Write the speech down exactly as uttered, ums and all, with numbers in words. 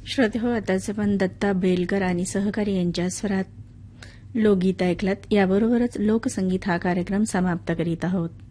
श्रोते हो, आताच आपण दत्ता बेलकर आणि सहकारी यांच्या स्वरात लोकगीत ऐकलात. याबरोबरच लोकसंगीत हा कार्यक्रम समाप्त करीत आहोत.